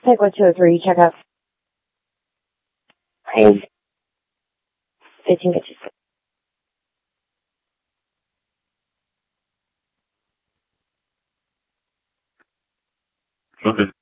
Take 1203, check out. Hold. 15 pitches. Okay.